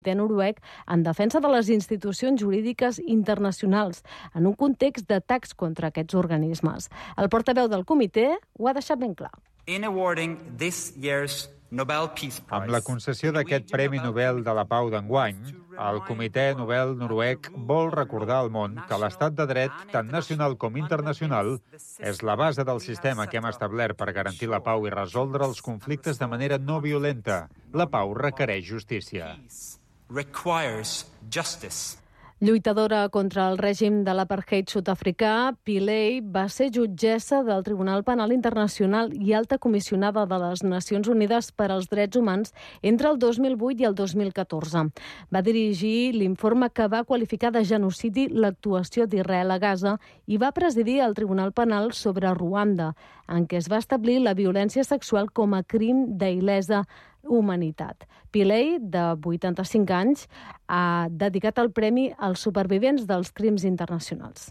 noruec en defensa de les institucions jurídiques internacionals en un context d'atacs contra aquests organismes. El portaveu del comitè ho ha deixat ben clar. Amb la concessió d'aquest Premi Nobel de la Pau d'enguany, el Comitè Nobel noruec vol recordar al món que l'estat de dret, tant nacional com internacional, és la base del sistema que hem establert per garantir la pau i resoldre els conflictes de manera no violenta. La pau requereix justícia. Lluitadora contra el règim de l'apartheid sud-africà, Pillay va ser jutgessa del Tribunal Penal Internacional i alta comissionada de les Nacions Unides per als Drets Humans entre el 2008 i el 2014. Va dirigir l'informe que va qualificar de genocidi l'actuació d'Israel a Gaza i va presidir el Tribunal Penal sobre Ruanda, en què es va establir la violència sexual com a crim d'il·lesa humanitat. Pillay, de 85 anys, ha dedicat el premi als supervivents dels crims internacionals.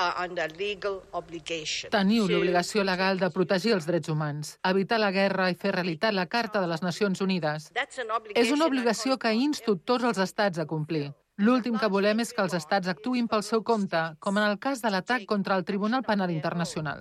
Teniu l'obligació legal de protegir els drets humans, evitar la guerra i fer realitat la Carta de les Nacions Unides. És una obligació que insto tots els estats a complir. L'últim que volem és que els estats actuïn pel seu compte, com en el cas de l'atac contra el Tribunal Penal Internacional.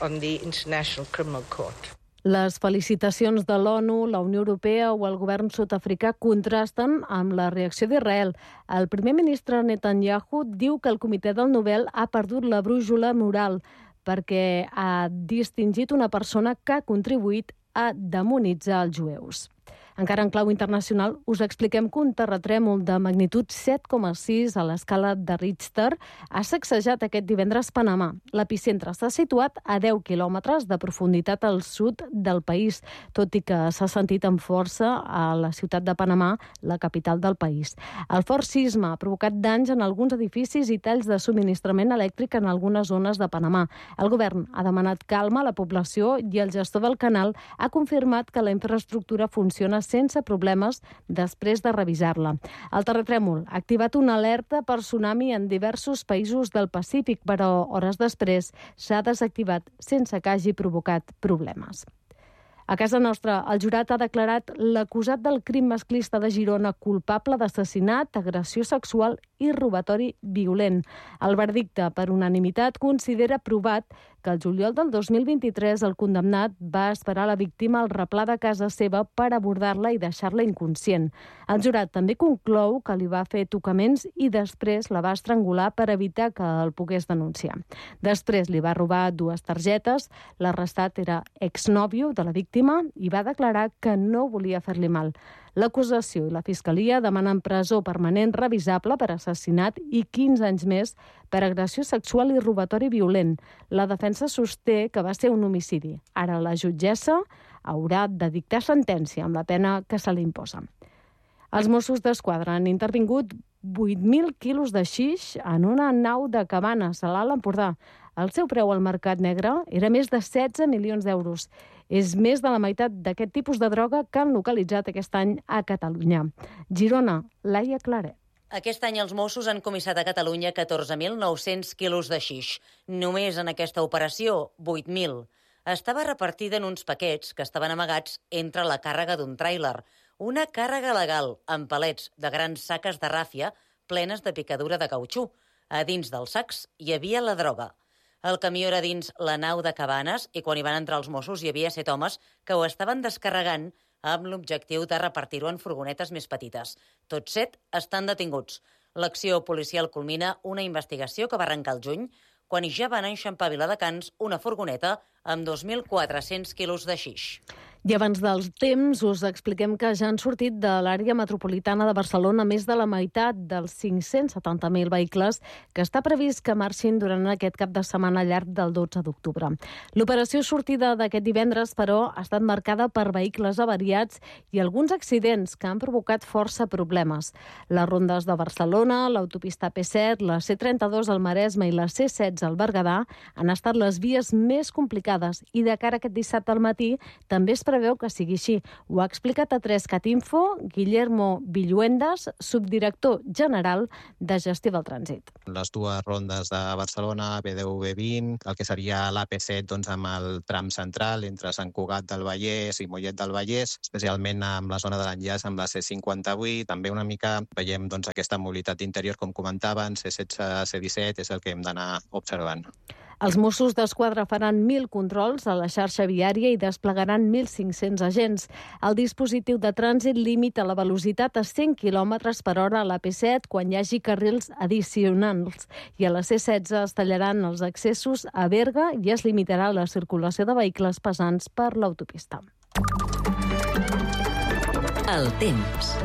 Les felicitacions de l'ONU, la Unió Europea o el govern sud-africà contrasten amb la reacció d'Israel. El primer ministre Netanyahu diu que el Comitè del Nobel ha perdut la brúixola moral perquè ha distingit una persona que ha contribuït a demonitzar els jueus. Encara en clau internacional, us expliquem que un terratrèmol de magnitud 7,6 a l'escala de Richter ha sacsejat aquest divendres Panamà. L'epicentre està situat a 10 quilòmetres de profunditat al sud del país, tot i que s'ha sentit amb força a la ciutat de Panamà, la capital del país. El fort sisme ha provocat danys en alguns edificis i talls de subministrament elèctric en algunes zones de Panamà. El govern ha demanat calma a la població i el gestor del canal ha confirmat que la infraestructura funciona sense problemes després de revisar-la. El terratrèmol ha activat una alerta per tsunami en diversos països del Pacífic, però hores després s'ha desactivat sense que hagi provocat problemes. A casa nostra, el jurat ha declarat l'acusat del crim masclista de Girona culpable d'assassinat, agressió sexual i robatori violent. El verdicte, per unanimitat, considera provat que el juliol del 2023 el condemnat va esperar la víctima al replà de casa seva per abordar-la i deixar-la inconscient. El jurat també conclou que li va fer tocaments i després la va estrangular per evitar que el pogués denunciar. Després li va robar 2 targetes, l'arrestat era exnòvio de la víctima i va declarar que no volia fer-li mal. L'acusació i la Fiscalia demanen presó permanent revisable per assassinat i 15 anys més per agressió sexual i robatori violent. La defensa sosté que va ser un homicidi. Ara la jutgessa haurà de dictar sentència amb la pena que se li imposa. Els Mossos d'Esquadra han intervingut 8.000 quilos de xix en una nau de Cabanes, a l'Alt Empordà. El seu preu al mercat negre era més de 16 milions d'euros. És més de la meitat d'aquest tipus de droga que han localitzat aquest any a Catalunya. Girona, Laia Claret. Aquest any els Mossos han comissat a Catalunya 14.900 quilos de xix. Només en aquesta operació, 8.000. Estava repartida en uns paquets que estaven amagats entre la càrrega d'un tràiler. Una càrrega legal amb palets de grans saques de ràfia plenes de picadura de cautxú. A dins dels sacs hi havia la droga. El camió era dins la nau de Cabanes i quan hi van entrar els Mossos hi havia 7 homes que ho estaven descarregant amb l'objectiu de repartir-ho en furgonetes més petites. Tots 7 estan detinguts. L'acció policial culmina una investigació que va arrencar al juny quan ja van enxampar a Viladecans una furgoneta amb 2.400 quilos de xix. I abans del temps us expliquem que ja han sortit de l'àrea metropolitana de Barcelona més de la meitat dels 570.000 vehicles que està previst que marxin durant aquest cap de setmana llarg del 12 d'octubre. L'operació sortida d'aquest divendres, però, ha estat marcada per vehicles avariats i alguns accidents que han provocat força problemes. Les rondes de Barcelona, l'autopista P7, la C32 al Maresme i la C16 al Berguedà han estat les vies més complicades i de cara a aquest dissabte al matí també es preveu que sigui així. Ho ha explicat a 3cat Info Guillermo Villuendas, subdirector general de gestió del trànsit. Les dues rondes de Barcelona, B10, B20, el que seria l'AP7 doncs, amb el tram central entre Sant Cugat del Vallès i Mollet del Vallès, especialment amb la zona de l'enllaç amb la C58. També una mica veiem doncs, aquesta mobilitat interior, com comentaven, C16, C17, és el que hem d'anar observant. Els Mossos d'Esquadra faran 1.000 controls a la xarxa viària i desplegaran 1.500 agents. El dispositiu de trànsit limita la velocitat a 100 km per hora a l'AP7 quan hi hagi carrils addicionals i a la C16 es tallaran els accessos a Berga i es limitarà la circulació de vehicles pesants per l'autopista. El temps.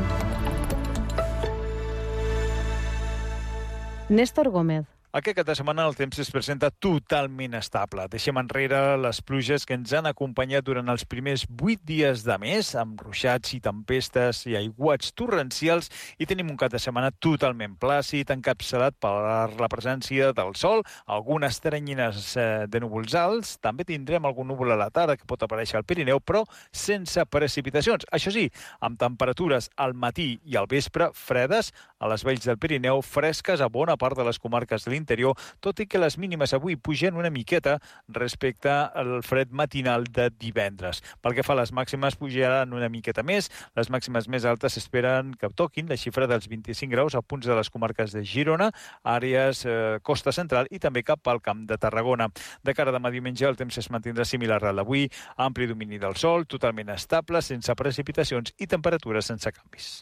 Néstor Gómez. Aquest cap de setmana el temps es presenta totalment estable. Deixem enrere les pluges que ens han acompanyat durant els primers 8 dies de mes, amb ruixats i tempestes i aiguats torrencials, i tenim un cap de setmana totalment plàcid, encapçalat per la presència del sol, algunes teranyines de núvols alts, també tindrem algun núvol a la tarda que pot aparèixer al Pirineu, però sense precipitacions. Això sí, amb temperatures al matí i al vespre fredes, a les valls del Pirineu, fresques a bona part de les comarques de l'interior, tot i que les mínimes avui pugen una miqueta respecte al fred matinal de divendres. Pel que fa a les màximes, pujaran una miqueta més. Les màximes més altes esperen que toquin la xifra dels 25 graus a punts de les comarques de Girona, àrees costa central i també cap al Camp de Tarragona. De cara a demà diumenge, el temps es mantindrà similar al d'avui, ampli domini del sol, totalment estable, sense precipitacions i temperatures sense canvis.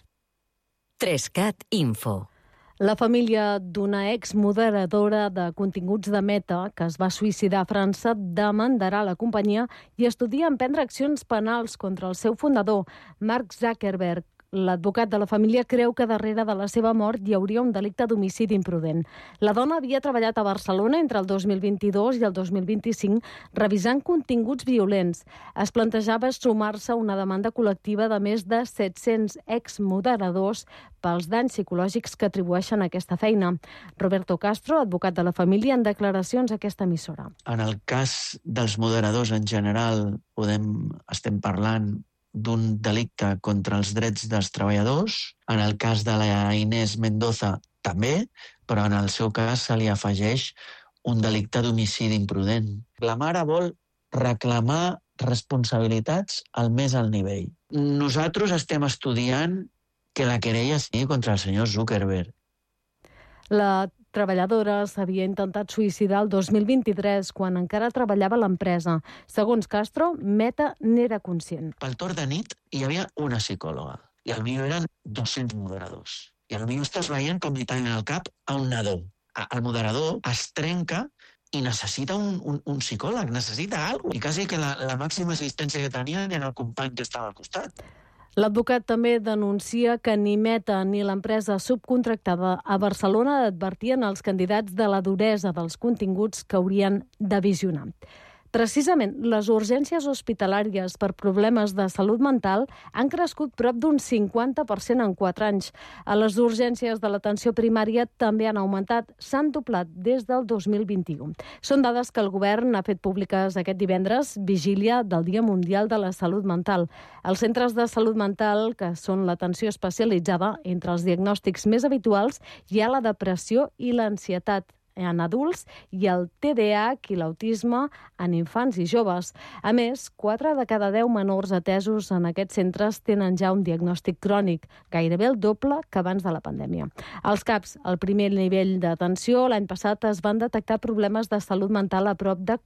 3cat Info. La família d'una exmoderadora de continguts de Meta que es va suïcidar a França demandarà la companyia i estudia emprendre accions penals contra el seu fundador, Mark Zuckerberg. L'advocat de la família creu que darrere de la seva mort hi hauria un delicte d'homicidi imprudent. La dona havia treballat a Barcelona entre el 2022 i el 2025 revisant continguts violents. Es plantejava sumar-se a una demanda col·lectiva de més de 700 exmoderadors pels danys psicològics que atribueixen a aquesta feina. Roberto Castro, advocat de la família, en declaracions a aquesta emissora. En el cas dels moderadors en general estem parlant d'un delicte contra els drets dels treballadors. En el cas de la Inés Mendoza també, però en el seu cas se li afegeix un delicte d'homicidi imprudent. La mare vol reclamar responsabilitats al més alt nivell. Nosaltres estem estudiant que la querella sigui contra el senyor Zuckerberg. La treballadora s'havia intentat suïcidar el 2023, quan encara treballava a l'empresa. Segons Castro, Meta n'era conscient. Pel torn de nit hi havia una psicòloga, i al millor eren 200 moderadors. I al millor estàs veient com li tallen el cap a un nadó. El moderador es trenca i necessita un psicòleg, necessita alguna cosa. I quasi que la màxima assistència que tenien era el company que estava al costat. L'advocat també denuncia que ni Meta ni l'empresa subcontractada a Barcelona advertien als candidats de la duresa dels continguts que haurien de visionar. Precisament, les urgències hospitalàries per problemes de salut mental han crescut prop d'un 50% en 4 anys. A les urgències de l'atenció primària també han augmentat, s'han doblat des del 2021. Són dades que el govern ha fet públiques aquest divendres, vigília del Dia Mundial de la Salut Mental. Els centres de salut mental, que són l'atenció especialitzada, entre els diagnòstics més habituals hi ha la depressió i l'ansietat en adults i el TDAH i l'autisme en infants i joves. A més, 4 de cada 10 menors atesos en aquests centres tenen ja un diagnòstic crònic, gairebé el doble que abans de la pandèmia. Als CAPs, al primer nivell d'atenció, l'any passat es van detectar problemes de salut mental a prop de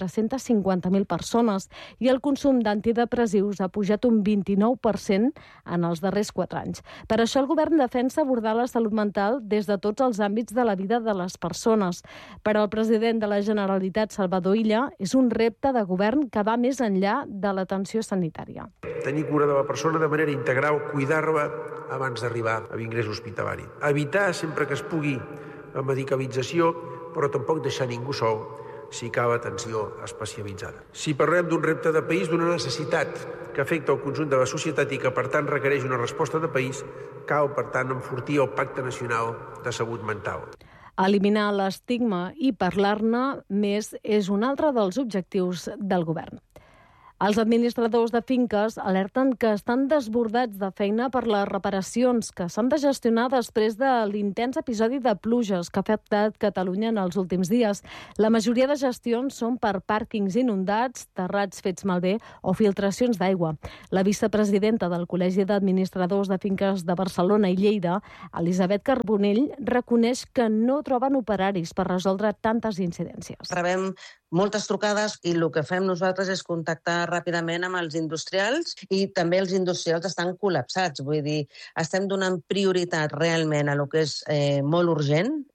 450.000 persones i el consum d'antidepressius ha pujat un 29% en els darrers 4 anys. Per això el govern defensa abordar la salut mental des de tots els àmbits de la vida de les persones. Per al president de la Generalitat, Salvador Illa, és un repte de govern que va més enllà de l'atenció sanitària. Tenir cura de la persona de manera integral, cuidar-la abans d'arribar a l'ingrés hospitalari. Evitar sempre que es pugui la medicalització, però tampoc deixar ningú sol si cal atenció especialitzada. Si parlem d'un repte de país, d'una necessitat que afecta el conjunt de la societat i que, per tant, requereix una resposta de país, cal, per tant, enfortir el Pacte Nacional de Salut Mental. Eliminar l'estigma i parlar-ne més és un altre dels objectius del govern. Els administradors de finques alerten que estan desbordats de feina per les reparacions que s'han de gestionar després de l'intens episodi de pluges que ha afectat Catalunya en els últims dies. La majoria de gestions són per pàrquings inundats, terrats fets malbé o filtracions d'aigua. La vicepresidenta del Col·legi d'Administradors de Finques de Barcelona i Lleida, Elisabet Carbonell, reconeix que no troben operaris per resoldre tantes incidències. Rebem moltes trucades i el que fem nosaltres és contactar ràpidament amb els industrials i també els industrials estan col·lapsats. Vull dir, estem donant prioritat realment a el que és molt urgent.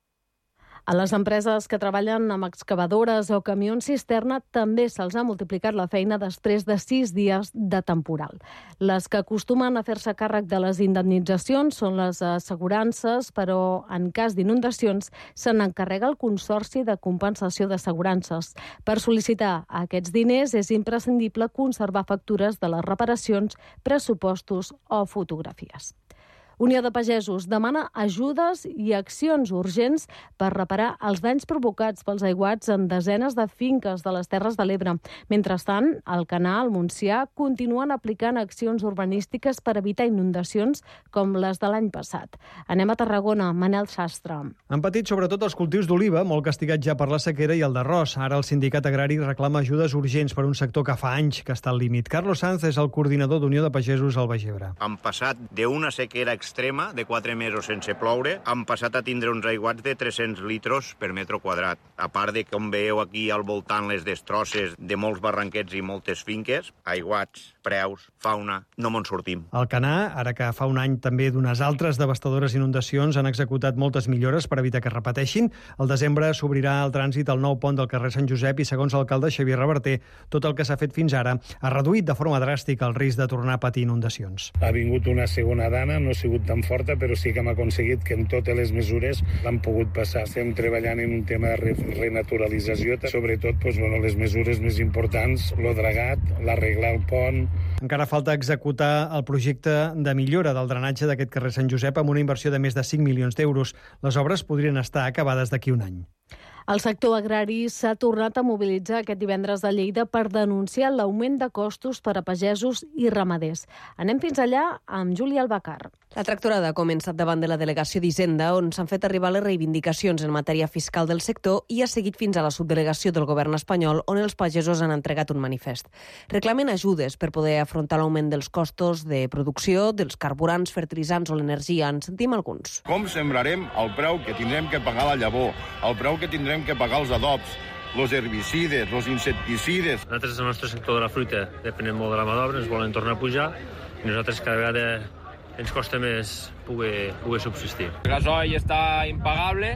A les empreses que treballen amb excavadores o camions cisterna també se'ls ha multiplicat la feina després de 6 dies de temporal. Les que acostumen a fer-se càrrec de les indemnitzacions són les assegurances, però en cas d'inundacions se n'encarrega el Consorci de Compensació d'Assegurances. Per sol·licitar aquests diners és imprescindible conservar factures de les reparacions, pressupostos o fotografies. Unió de Pagesos demana ajudes i accions urgents per reparar els danys provocats pels aiguats en desenes de finques de les Terres de l'Ebre. Mentrestant, Alcanar, al Montsià, continuen aplicant accions urbanístiques per evitar inundacions com les de l'any passat. Anem a Tarragona. Manel Sastre. Han patit sobretot els cultius d'oliva, molt castigats ja per la sequera, i el d'arròs. Ara el sindicat agrari reclama ajudes urgents per un sector que fa anys que està al límit. Carlos Sanz és el coordinador d'Unió de Pagesos al Baix Ebre. Han passat d'una sequera extrema de 4 mesos sense ploure, han passat a tindre uns aiguats de 300 litros per metre quadrat. A part de, com veieu aquí al voltant, les destrosses de molts barranquets i moltes finques, aiguats, preus, fauna, no me'n sortim. Alcanar, ara que fa un any també d'unes altres devastadores inundacions, han executat moltes millores per evitar que es repeteixin. Al desembre s'obrirà el trànsit al nou pont del carrer Sant Josep i, segons l'alcalde Xavier Reverter, tot el que s'ha fet fins ara ha reduït de forma dràstica el risc de tornar a patir inundacions. Ha vingut una segona dana, no ha sigut tan forta, però sí que hem aconseguit que en totes les mesures l'han pogut passar. Estem treballant en un tema de renaturalització, sobretot les mesures més importants, el dragat, l'arreglar el pont. Encara falta executar el projecte de millora del drenatge d'aquest carrer Sant Josep amb una inversió de més de 5 milions d'euros. Les obres podrien estar acabades d'aquí un any. El sector agrari s'ha tornat a mobilitzar aquest divendres a Lleida per denunciar l'augment de costos per a pagesos i ramaders. Anem fins allà amb Júlia Albacar. La tractorada ha començat davant de la delegació d'Hisenda, on s'han fet arribar les reivindicacions en matèria fiscal del sector, i ha seguit fins a la subdelegació del govern espanyol, on els pagesos han entregat un manifest. Reclamen ajudes per poder afrontar l'augment dels costos de producció, dels carburants, fertilitzants o l'energia. En sentim alguns. Com sembrarem el preu que tindrem que pagar la llavor, el preu que tindrem que pagar els adobs, els herbicides, els insecticides. Nosaltres, el nostre sector de la fruita, depenem molt de la mà d'obra, ens volen tornar a pujar, i nosaltres cada vegada ens costa més poder subsistir. El gasoil està impagable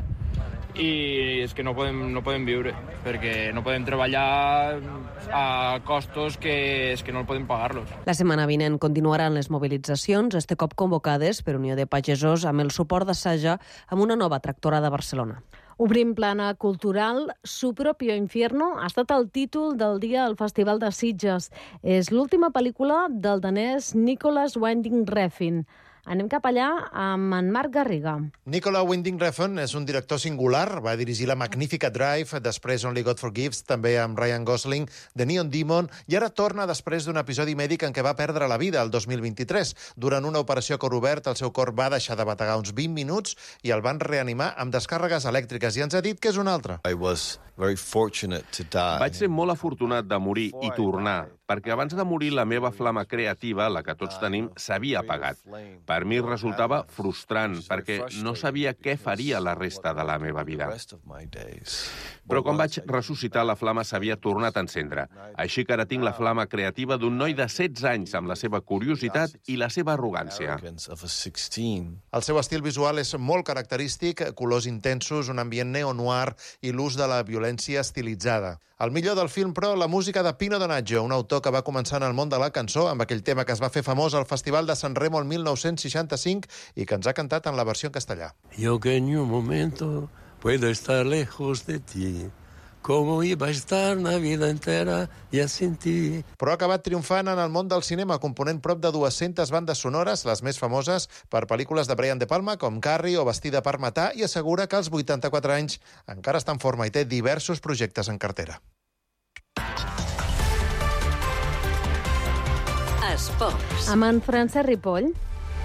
i és que no podem viure, perquè no podem treballar a costos que no podem pagar-los. La setmana vinent continuaran les mobilitzacions, este cop convocades per Unió de Pagesos amb el suport d'Assaja, amb una nova tractorada a Barcelona. Obrim plana cultural. Su propio infierno ha estat el títol del dia al Festival de Sitges. És l'última pel·lícula del danès Nicolas Winding Refn. Anem cap allà amb en Marc Garriga. Nicolas Winding Refn és un director singular. Va dirigir la magnífica Drive, després Only God Forgives, també amb Ryan Gosling, The Neon Demon, i ara torna després d'un episodi mèdic en què va perdre la vida el 2023. Durant una operació a cor obert, el seu cor va deixar de bategar uns 20 minuts i el van reanimar amb descàrregues elèctriques, i ens ha dit que és un altre. Vaig ser molt afortunat de morir i tornar, perquè abans de morir la meva flama creativa, la que tots tenim, s'havia apagat. Per mi resultava frustrant, perquè no sabia què faria la resta de la meva vida. Però quan vaig ressuscitar, la flama s'havia tornat a encendre. Així que ara tinc la flama creativa d'un noi de 16 anys amb la seva curiositat i la seva arrogància. El seu estil visual és molt característic, colors intensos, un ambient neo-noir i l'ús de la violència estilitzada. El millor del film, però, la música de Pino Donaggio, un autor que va començar en el món de la cançó amb aquell tema que es va fer famós al Festival de San Remo el 1965 i que ens ha cantat en la versió en castellà. Yo que en un momento puedo estar lejos de ti, como iba a estar la vida entera ya sin ti. Però ha acabat triomfant en el món del cinema, component prop de 200 bandes sonores, les més famoses per pel·lícules de Brian De Palma, com Carrie o Vestida per matar, i assegura que als 84 anys encara està en forma i té diversos projectes en cartera. Esports. Amb en Francesc Ripoll.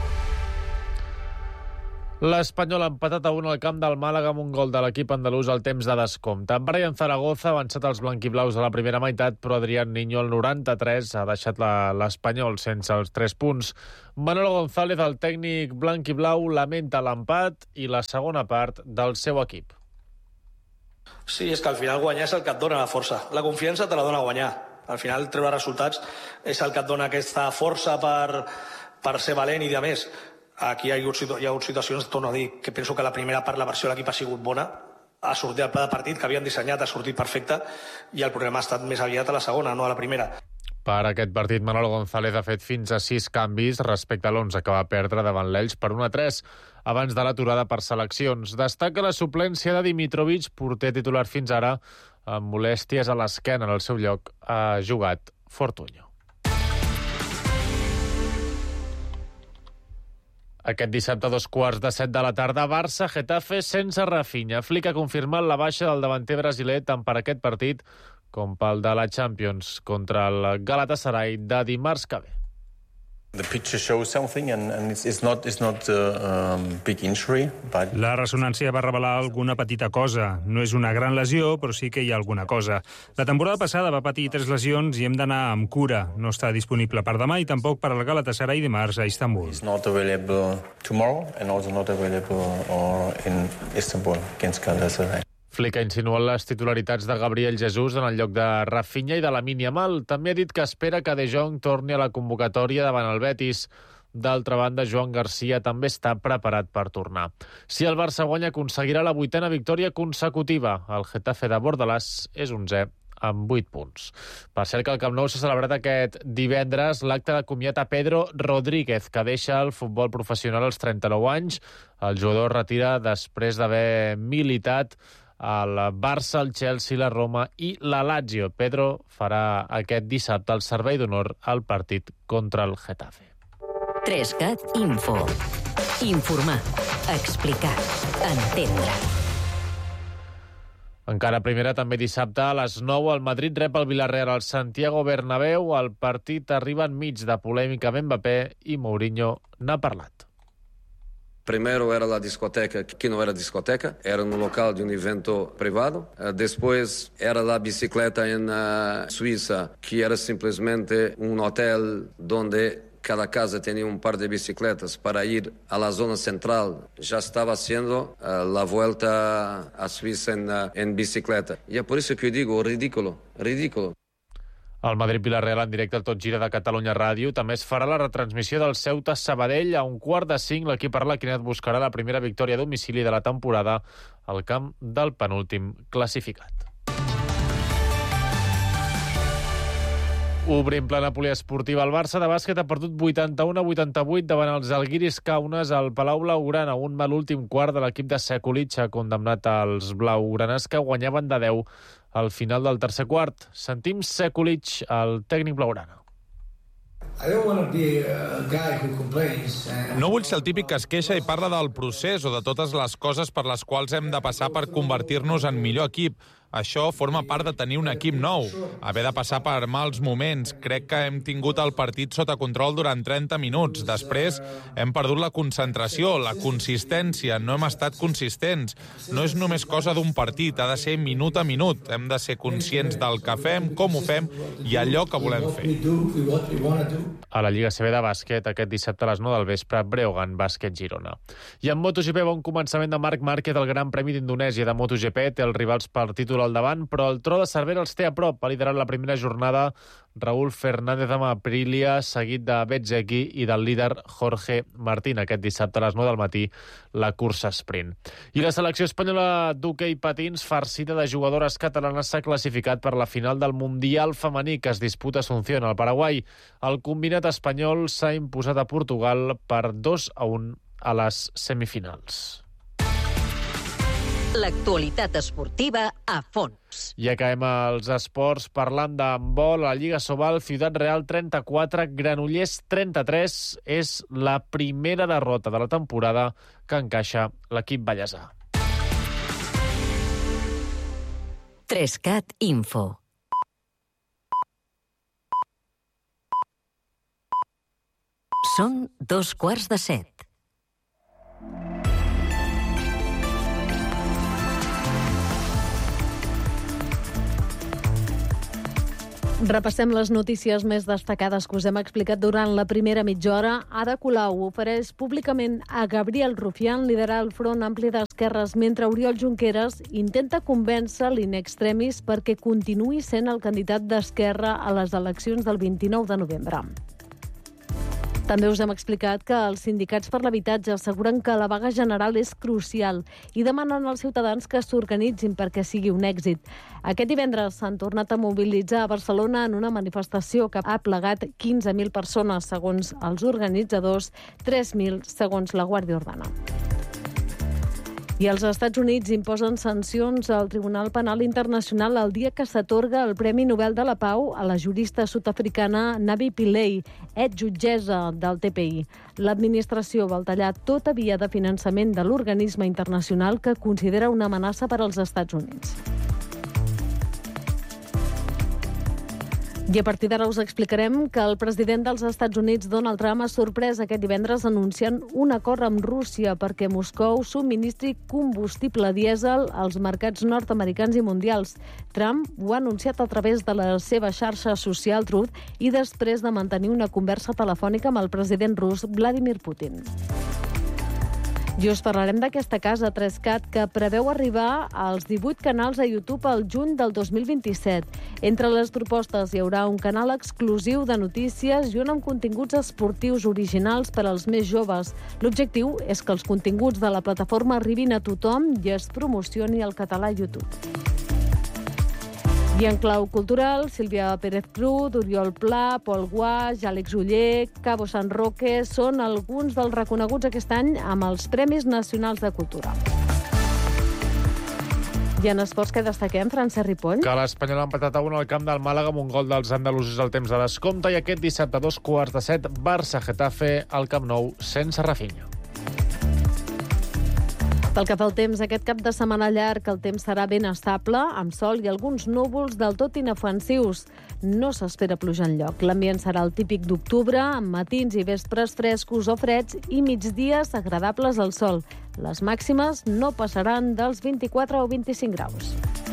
L'Espanyol ha empatat a 1 al camp del Màlaga amb un gol de l'equip andalús al temps de descompte. En Brian Zaragoza ha avançat els blanquiblaus a la primera meitat, però Adrián Niño al 93 ha deixat l'Espanyol sense els 3 punts. Manolo González, el tècnic blanquiblau, lamenta l'empat i la segona part del seu equip. Sí, és que al final guanyar és el que et dona la força. La confiança te la dona guanyar. Al final treure resultats és el que et dona aquesta força per ser valent i de més. Aquí hi ha hagut situacions, torno a dir, que penso que la primera part, la versió de l'equip ha sigut bona, ha sortit el pla de partit que havien dissenyat, ha sortit perfecte, i el problema ha estat més aviat a la segona, no a la primera. Per aquest partit, Manolo González ha fet fins a 6 canvis respecte a l'11 que va perdre davant l'Elx per 1-3 abans de l'aturada per seleccions. Destaca la suplència de Dimitrovic, porter titular fins ara, amb molèsties a l'esquena. En el seu lloc ha jugat Fortuño. Aquest dissabte a 2:15 de la tarda, Barça-Getafe sense Rafinha. Flick ha confirmat la baixa del davanter brasiler tant per aquest partit com pel de la Champions contra el Galatasaray de dimarts que ve. The picture shows something and it's not a big injury, but... La ressonància va revelar alguna petita cosa. No és una gran lesió, però sí que hi ha alguna cosa. La temporada passada va patir 3 lesions i hem d'anar amb cura. No està disponible per demà i tampoc per al Galatasaray dimarts a Istanbul. It's not available tomorrow and also not available in Istanbul against Galatasaray. Flick ha insinuat les titularitats de Gabriel Jesús en el lloc de Rafinha i de Lamine Yamal. També ha dit que espera que De Jong torni a la convocatòria davant el Betis. D'altra banda, Joan Garcia també està preparat per tornar. Si el Barça guanya, aconseguirà la 8a victòria consecutiva. El Getafe de Bordalàs és 11è amb 8 punts. Per cert que al Camp Nou s'ha celebrat aquest divendres l'acte de comiat a Pedro Rodríguez, que deixa el futbol professional als 39 anys. El jugador retira després d'haver militat el Barça, el Chelsea, la Roma i la Lazio. Pedro farà aquest dissabte el servei d'honor al partit contra el Getafe. 3CAT Info. Informar, explicar, entendre. Encara primera, també dissabte a les 9, el Madrid rep el Villarreal al Santiago Bernabéu. El partit arriba enmig de polèmica amb Mbappé i Mourinho n'ha parlat. Primero era la discoteca, que no era discoteca, era un local de un evento privado. Después era la bicicleta en Suiza, que era simplemente un hotel donde cada casa tenía un par de bicicletas para ir a la zona central. Ya estaba haciendo la vuelta a Suiza en bicicleta. Y es por eso que yo digo, ridículo. El Madrid-Villarreal en directe al Tot Gira de Catalunya Ràdio. També es farà la retransmissió del Ceuta-Sabadell a 4:45. L'equip arlequinat buscarà la primera victòria a domicili de la temporada al camp del penúltim classificat. Obrim plana poliesportiva. El Barça de bàsquet ha perdut 81-88 davant els Žalgiris Kaunas al Palau Blaugrana. Un mal últim quart de l'equip de Sekulic ha condemnat als blaugranes, que guanyaven de 10 al final del tercer quart. Sentim Sekulic, el tècnic blaugrana. No vull ser el típic que es queixa i parla del procés o de totes les coses per les quals hem de passar per convertir-nos en millor equip. Això forma part de tenir un equip nou, haver de passar per mals moments. Crec que hem tingut el partit sota control durant 30 minuts. Després hem perdut la concentració, la consistència, no hem estat consistents. No és només cosa d'un partit, ha de ser minut a minut. Hem de ser conscients del que fem, com ho fem i allò que volem fer. A la Lliga CB de bàsquet, aquest dissabte a les 9 del vespre, Breogán Bàsquet Girona. I en MotoGP, bon començament de Marc Márquez al Gran Premi d'Indonèsia de MotoGP. Té els rivals per títol al davant, però el tro de Cervera els té a prop. Ha liderat la primera jornada Raúl Fernández amb Aprilia, seguit de Bezzecchi i del líder Jorge Martín. Aquest dissabte a les 9 del matí, la cursa sprint. I la selecció espanyola d'hoquei patins, farcida de jugadores catalanes, s'ha classificat per la final del Mundial femení que es disputa a Asunción, al Paraguai. El combinat espanyol s'ha imposat a Portugal per 2-1 a les semifinals. L'actualitat esportiva a fons. I acabem els esports parlant d'handbol. A la Lliga Sobal, Ciutat Real 34, Granollers 33. És la primera derrota de la temporada que encaixa l'equip ballesà. 3CAT Info. Són 7:15. Repassem les notícies més destacades que us hem explicat durant la primera mitja hora. Ada Colau ofereix públicament a Gabriel Rufián liderar el Front Ampli d'Esquerres, mentre Oriol Junqueras intenta convèncer l'In Extremis perquè continuï sent el candidat d'Esquerra a les eleccions del 29 de novembre. També us hem explicat que els sindicats per l'habitatge asseguren que la vaga general és crucial i demanen als ciutadans que s'organitzin perquè sigui un èxit. Aquest divendres s'han tornat a mobilitzar a Barcelona en una manifestació que ha plegat 15.000 persones, segons els organitzadors, 3.000 segons la Guàrdia Urbana. I els Estats Units imposen sancions al Tribunal Penal Internacional el dia que s'atorga el Premi Nobel de la Pau a la jurista sud-africana Navi Pillay, jutgessa del TPI. L'administració vol tallar tota via de finançament de l'organisme internacional que considera una amenaça per als Estats Units. I a partir d'ara us explicarem que el president dels Estats Units, Donald Trump, ha sorprès aquest divendres anunciant un acord amb Rússia perquè Moscou subministri combustible dièsel als mercats nord-americans i mundials. Trump ho ha anunciat a través de la seva xarxa social Truth i després de mantenir una conversa telefònica amb el president rus Vladimir Putin. I us parlarem d'aquesta casa 3Cat que preveu arribar als 18 canals a YouTube al juny del 2027. Entre les propostes hi haurà un canal exclusiu de notícies i un amb continguts esportius originals per als més joves. L'objectiu és que els continguts de la plataforma arribin a tothom i es promocioni el català a YouTube. I en clau cultural, Sílvia Pérez Cruz, Oriol Pla, Pol Guaix, Àlex Oller, Cabo San Roque són alguns dels reconeguts aquest any amb els Premis Nacionals de Cultura. I en esports que destaquem, Francesc Ripoll? Que l'Espanyol ha empatat a 1 al camp del Màlaga amb un gol dels andalusos al temps de descompte i aquest dissabte a 7:15, Barça-Getafe al Camp Nou sense Rafinha. Pel que fa al temps, aquest cap de setmana llarg el temps serà ben estable, amb sol i alguns núvols del tot inofensius. No s'espera pluja enlloc. L'ambient serà el típic d'octubre, amb matins i vespres frescos o freds i migdies agradables al sol. Les màximes no passaran dels 24 o 25 graus.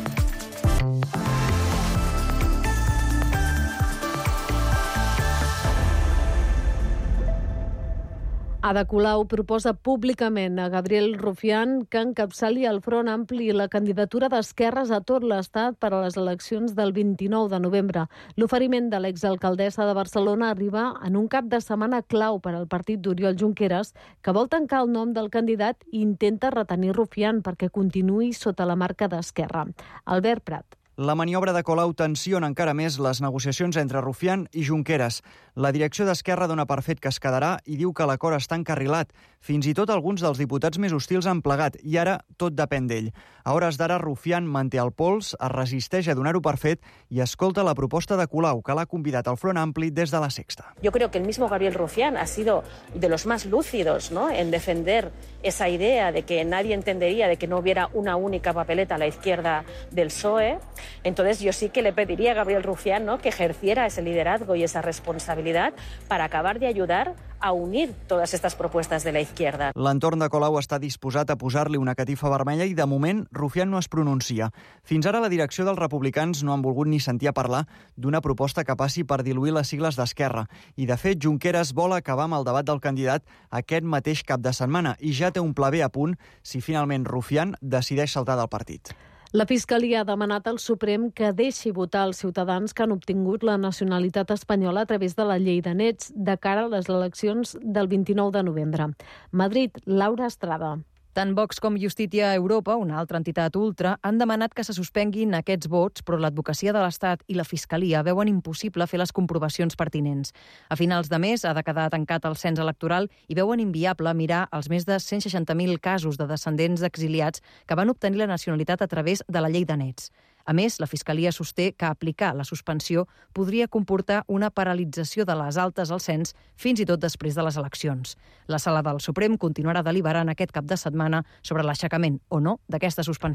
Ada Colau proposa públicament a Gabriel Rufián que encapçali el Front Ampli i la candidatura d'esquerres a tot l'Estat per a les eleccions del 29 de novembre. L'oferiment de l'exalcaldessa de Barcelona arriba en un cap de setmana clau per al partit d'Oriol Junqueras, que vol tancar el nom del candidat i intenta retenir Rufián perquè continuï sota la marca d'Esquerra. Albert Prat. La maniobra de Colau tensiona encara més les negociacions entre Rufián i Junqueras. La direcció d'Esquerra dona per fet que es quedarà i diu que l'acord està encarrilat. Fins i tot alguns dels diputats més hostils han plegat i ara tot depèn d'ell. A hores d'ara, Rufián manté el pols, es resisteix a donar-ho per fet i escolta la proposta de Colau, que l'ha convidat al Front Ampli des de La Sexta. Yo creo que el mismo Gabriel Rufián ha sido de los más lúcidos, ¿no?, en defender esa idea de que nadie entendería de que no hubiera una única papeleta a la izquierda del PSOE. Entonces yo sí que le pediría a Gabriel Rufián, ¿no?, que ejerciera ese liderazgo y esa responsabilidad para acabar de ayudar a unir todas estas propuestas de la izquierda. L'entorn de Colau està disposat a posar-li una catifa vermella i, de moment, Rufián no es pronuncia. Fins ara, la direcció dels republicans no han volgut ni sentir a parlar d'una proposta que passi per diluir les sigles d'Esquerra. I, de fet, Junqueras vol acabar amb el debat del candidat aquest mateix cap de setmana i ja té un pla B a punt si finalment Rufián decideix saltar del partit. La Fiscalia ha demanat al Suprem que deixi votar els ciutadans que han obtingut la nacionalitat espanyola a través de la llei de nets de cara a les eleccions del 29 de novembre. Madrid, Laura Estrada. Tant Vox com Justícia Europa, una altra entitat ultra, han demanat que se suspenguin aquests vots, però l'advocacia de l'Estat i la Fiscalia veuen impossible fer les comprovacions pertinents. A finals de mes ha de quedar tancat el cens electoral i veuen inviable mirar els més de 160.000 casos de descendents exiliats que van obtenir la nacionalitat a través de la llei de nets. A més, la Fiscalia sosté que aplicar la suspensió podria comportar una paralització de les altes al cens fins i tot després de les eleccions. La Sala del Suprem continuarà deliberant aquest cap de setmana sobre l'aixecament o no d'aquesta suspensió.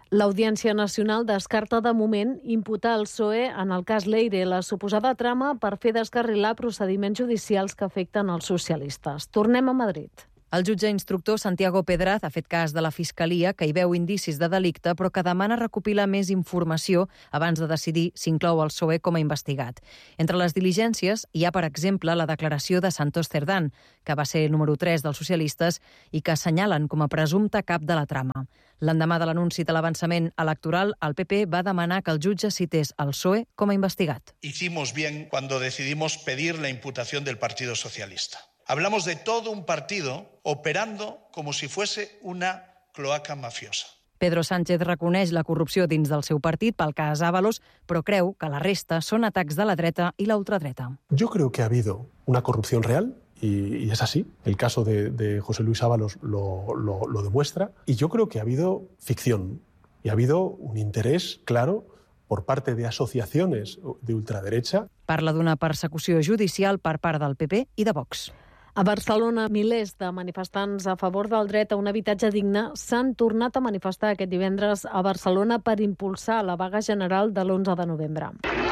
L'Audiència Nacional descarta de moment imputar al PSOE en el cas Leire la suposada trama per fer descarrilar procediments judicials que afecten els socialistes. Tornem a Madrid. El jutge instructor Santiago Pedraz ha fet cas de la Fiscalia, que hi veu indicis de delicte, però que demana recopilar més informació abans de decidir si inclou el PSOE com a investigat. Entre les diligències hi ha, per exemple, la declaració de Santos Cerdán, que va ser el número 3 dels socialistes i que assenyalen com a presumpte cap de la trama. L'endemà de l'anunci de l'avançament electoral, el PP va demanar que el jutge cités el PSOE com a investigat. Hicimos bien cuando decidimos pedir la imputación del Partido Socialista. Hablamos de todo un partido operando como si fuese una cloaca mafiosa. Pedro Sánchez reconeix la corrupció dins del seu partit pel cas Ábalos, però creu que la resta són atacs de la dreta i la ultradreta. Yo creo que ha habido una corrupción real, y es así. El caso de José Luis Ábalos lo demuestra. Y yo creo que ha habido ficción y ha habido un interés claro por parte de asociaciones de ultraderecha. Parla d'una persecució judicial per part del PP i de Vox. A Barcelona, milers de manifestants a favor del dret a un habitatge digne s'han tornat a manifestar aquest divendres a Barcelona per impulsar la vaga general de l'11 de novembre.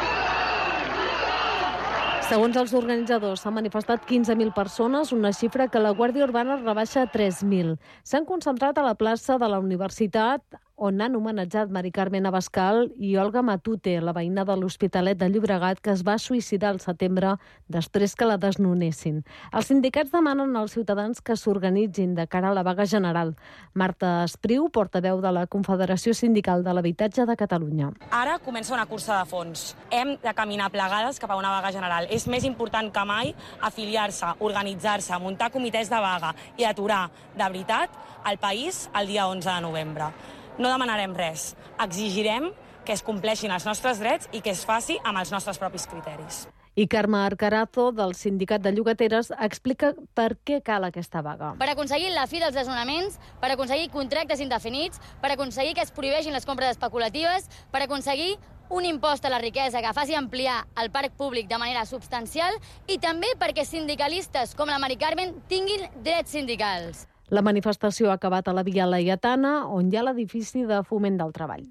Segons els organitzadors, s'han manifestat 15.000 persones, una xifra que la Guàrdia Urbana rebaixa a 3.000. S'han concentrat a la plaça de la Universitat, on han homenatjat Mari Carmen Abascal i Olga Matute, la veïna de l'Hospitalet de Llobregat, que es va suïcidar al setembre després que la desnonessin. Els sindicats demanen als ciutadans que s'organitzin de cara a la vaga general. Marta Espriu, portaveu de la Confederació Sindical de l'Habitatge de Catalunya. Ara comença una cursa de fons. Hem de caminar plegades cap a una vaga general. És més important que mai afiliar-se, organitzar-se, muntar comitès de vaga i aturar, de veritat, el país el dia 11 de novembre. No demanarem res. Exigirem que es compleixin els nostres drets i que es faci amb els nostres propis criteris. I Carme Arcarazo, del Sindicat de Llogateres, explica per què cal aquesta vaga. Per aconseguir la fi dels desnonaments, per aconseguir contractes indefinits, per aconseguir que es prohibeixin les compres especulatives, per aconseguir un impost a la riquesa que faci ampliar el parc públic de manera substancial i també perquè sindicalistes com la Mari Carmen tinguin drets sindicals. La manifestació ha acabat a la Via Laietana, on hi ha l'edifici de Foment del Treball.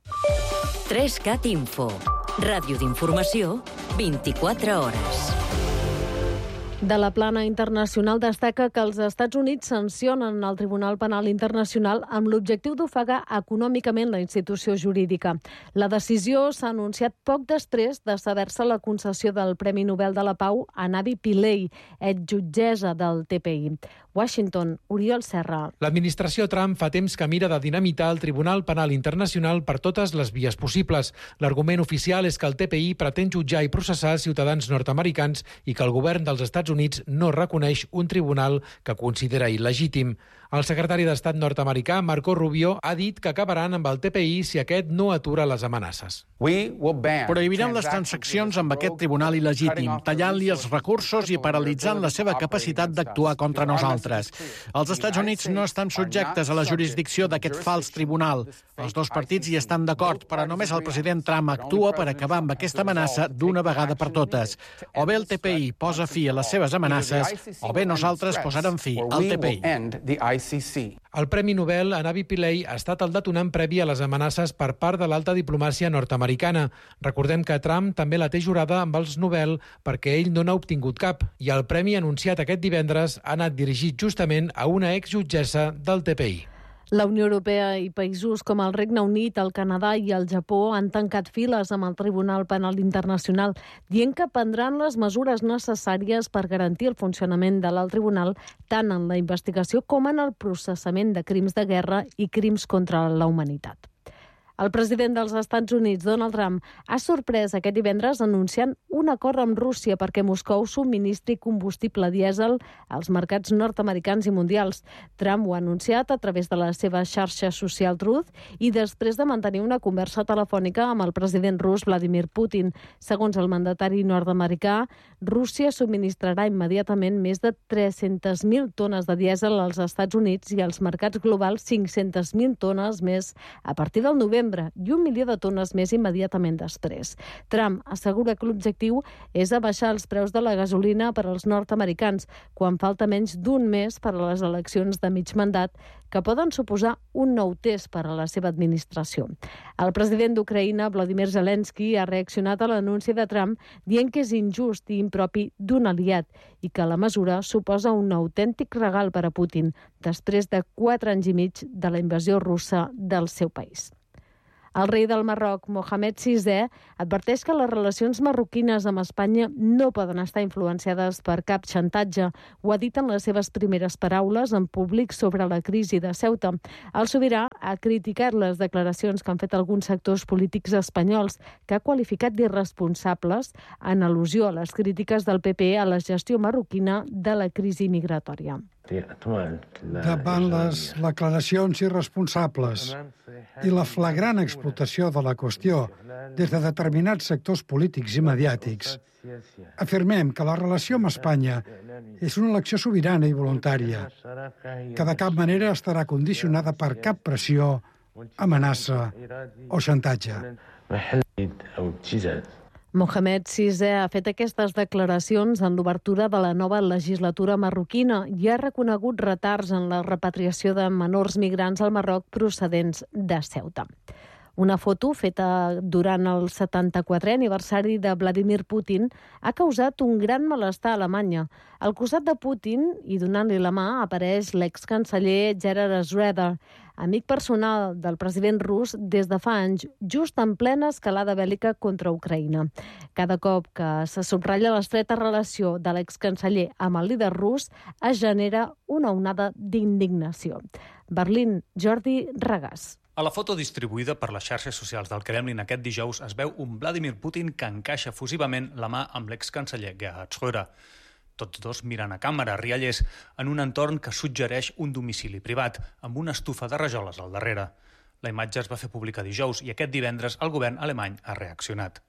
3CAT Info. Ràdio d'informació, 24 hores. De la plana internacional destaca que els Estats Units sancionen el Tribunal Penal Internacional amb l'objectiu d'ofegar econòmicament la institució jurídica. La decisió s'ha anunciat poc després de saber-se la concessió del Premi Nobel de la Pau a Navi Pillay, exjutgessa del TPI. Washington, Oriol Serra. L'administració Trump fa temps que mira de dinamitar el Tribunal Penal Internacional per totes les vies possibles. L'argument oficial és que el TPI pretén jutjar i processar ciutadans nord-americans i que el govern dels Estats Units no reconeix un tribunal que considera il·legítim. El secretari d'Estat nord-americà, Marco Rubio, ha dit que acabaran amb el TPI si aquest no atura les amenaces. Prohibirem les transaccions amb aquest tribunal il·legítim, tallant-li els recursos i paralitzant la seva capacitat d'actuar contra nosaltres. Els Estats Units no estan subjectes a la jurisdicció d'aquest fals tribunal. Els dos partits hi estan d'acord, però només el president Trump actua per acabar amb aquesta amenaça d'una vegada per totes. O bé el TPI posa fi a les seves amenaces, o bé nosaltres posarem fi al TPI. El Premi Nobel a Navi Pillay ha estat el detonant previ a les amenaces per part de l'alta diplomàcia nord-americana. Recordem que Trump també la té jurada amb els Nobel perquè ell no n'ha obtingut cap i el premi anunciat aquest divendres ha anat dirigit justament a una exjutgessa del TPI. La Unió Europea i països com el Regne Unit, el Canadà i el Japó han tancat files amb el Tribunal Penal Internacional, dient que prendran les mesures necessàries per garantir el funcionament de l'alt tribunal tant en la investigació com en el processament de crims de guerra i crims contra la humanitat. El president dels Estats Units, Donald Trump, ha sorprès aquest divendres anunciant un acord amb Rússia perquè Moscou subministri combustible dièsel als mercats nord-americans i mundials. Trump ho ha anunciat a través de la seva xarxa social Truth i després de mantenir una conversa telefònica amb el president rus Vladimir Putin. Segons el mandatari nord-americà, Rússia subministrarà immediatament més de 300.000 tones de dièsel als Estats Units i als mercats globals 500.000 tones més a partir del novembre novembre i 1 milió de tones més immediatament després. Trump assegura que l'objectiu és abaixar els preus de la gasolina per als nord-americans, quan falta menys d'un mes per a les eleccions de mig mandat, que poden suposar un nou test per a la seva administració. El president d'Ucraïna, Volodymyr Zelensky, ha reaccionat a l'anunci de Trump dient que és injust i impropi d'un aliat i que la mesura suposa un autèntic regal per a Putin després de 4 anys i mig de la invasió russa del seu país. El rei del Marroc, Mohamed VI, adverteix que les relacions marroquines amb Espanya no poden estar influenciades per cap xantatge. Ho ha dit en les seves primeres paraules en públic sobre la crisi de Ceuta. El sobirà ha criticat les declaracions que han fet alguns sectors polítics espanyols, que ha qualificat d'irresponsables en al·lusió a les crítiques del PP a la gestió marroquina de la crisi migratòria. Davant les declaracions irresponsables i la flagrant explotació de la qüestió des de determinats sectors polítics i mediàtics, afirmem que la relació amb Espanya és una elecció sobirana i voluntària, que de cap manera estarà condicionada per cap pressió, amenaça o xantatge. Mohamed VI ha fet aquestes declaracions en l'obertura de la nova legislatura marroquina i ha reconegut retards en la repatriació de menors migrants al Marroc procedents de Ceuta. Una foto feta durant el 74è aniversari de Vladimir Putin ha causat un gran malestar a Alemanya. Al costat de Putin, i donant-li la mà, apareix l'excanceller Gerhard Schröder, amic personal del president rus des de fa anys, just en plena escalada bèl·lica contra Ucraïna. Cada cop que se subratlla l'estreta relació de l'excanceller amb el líder rus, es genera una onada d'indignació. Berlín, Jordi Regàs. A la foto distribuïda per les xarxes socials del Kremlin aquest dijous es veu un Vladimir Putin que encaixa fusivament la mà amb l'excanceller Gerhard Schröder. Tots dos miren a càmera, riallers, en un entorn que suggereix un domicili privat, amb una estufa de rajoles al darrere. La imatge es va fer pública dijous i aquest divendres el govern alemany ha reaccionat.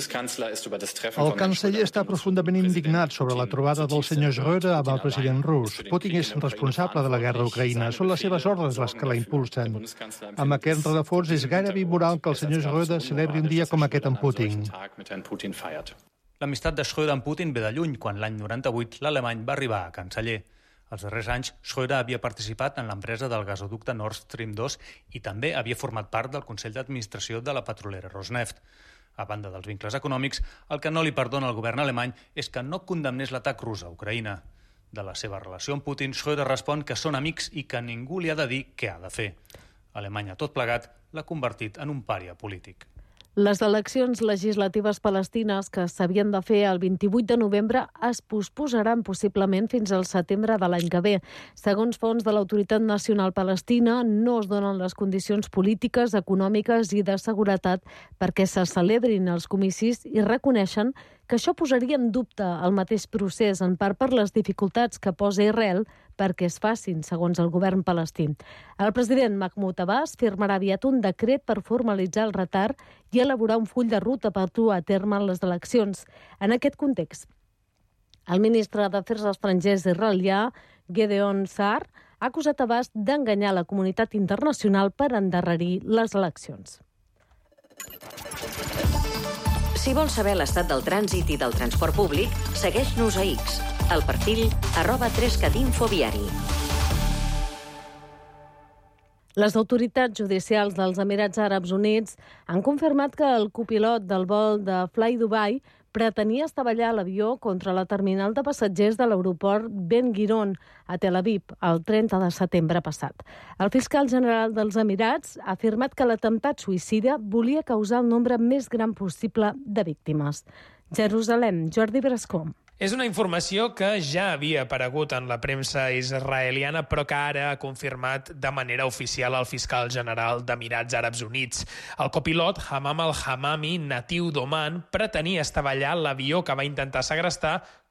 El canceller està profundament indignat sobre la trobada del senyor Schröder amb el president rus. Putin és responsable de la guerra a Ucraïna. Són les seves ordres les que la impulsen. Amb aquest rerefons és gairebé immoral que el senyor Schröder celebri un dia com aquest amb Putin. L'amistat de Schröder amb Putin ve de lluny, quan l'any 98 l'alemany va arribar a canceller. Els darrers anys, Schröder havia participat en l'empresa del gasoducte Nord Stream 2 i també havia format part del Consell d'Administració de la petrolera Rosneft. A banda dels vincles econòmics, el que no li perdona al govern alemany és que no condemnés l'atac rus a Ucraïna. De la seva relació amb Putin, Schröder respon que són amics i que ningú li ha de dir què ha de fer. Alemanya, tot plegat, l'ha convertit en un pària polític. Les eleccions legislatives palestines que s'havien de fer el 28 de novembre es posposaran possiblement fins al setembre de l'any que ve. Segons fonts de l'Autoritat Nacional Palestina, no es donen les condicions polítiques, econòmiques i de seguretat perquè se celebrin els comicis i reconeixen que això posaria en dubte el mateix procés, en part per les dificultats que posa Israel perquè es facin, segons el govern palestí. El president Mahmoud Abbas firmarà aviat un decret per formalitzar el retard i elaborar un full de ruta per dur a terme les eleccions. En aquest context, el ministre d'Afers Estrangers israelià, Gideon Sa'ar, ha acusat Abbas d'enganyar la comunitat internacional per endarrerir les eleccions. Si vols saber l'estat del trànsit i del transport públic, segueix-nos a X, al perfil @3catinfoviari. Les autoritats judicials dels Emirats Àrabs Units han confirmat que el copilot del vol de Fly Dubai pretenia estavellar l'avió contra la terminal de passatgers de l'aeroport Ben Gurion a Tel Aviv el 30 de setembre passat. El fiscal general dels Emirats ha afirmat que l'atemptat suïcida volia causar el nombre més gran possible de víctimes. Jerusalem, Jordi Brascó. És una informació que ja havia aparegut en la premsa israeliana, però que ara ha confirmat de manera oficial el fiscal general d'Emirats Àrabs Units. El copilot, Hammam al-Hammami, natiu d'Oman, pretenia estavellar l'avió que va intentar segrestar